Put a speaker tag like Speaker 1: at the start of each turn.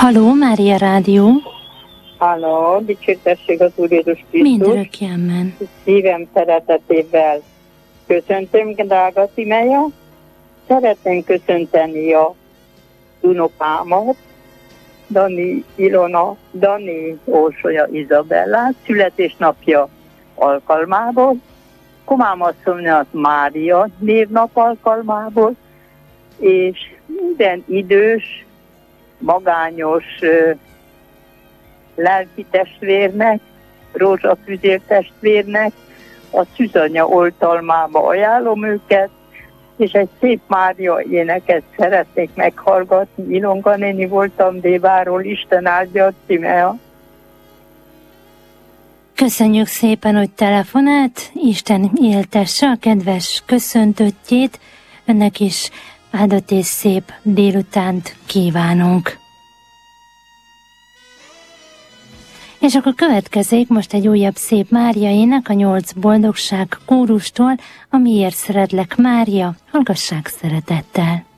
Speaker 1: Halló, Mária Rádió.
Speaker 2: Halló, dicsértessék az Úr Jézus Krisztus.
Speaker 1: Mindörökképpen.
Speaker 2: Szívem szeretetével köszöntöm, drága Timeja. Szeretném köszönteni a unokámat, Dani Ilona, Dani Orsolya Izabellát, születésnapja alkalmából, Komám asszonynak Mária névnap alkalmából, és minden idős, magányos lelki testvérnek, rózsafüzér testvérnek a szűzanya oltalmába ajánlom őket, és egy szép Mária éneket szeretnék meghallgatni. Ilonka néni voltam Déváról, Isten áldja, Timea.
Speaker 1: Köszönjük szépen, hogy telefonált, Isten éltesse a kedves köszöntöttjét, önnek is áldott és szép délutánt kívánunk. És akkor következik most egy újabb szép Mária ének a 8 boldogság kórustól, a Miért szeretlek Mária, hallgassák szeretettel.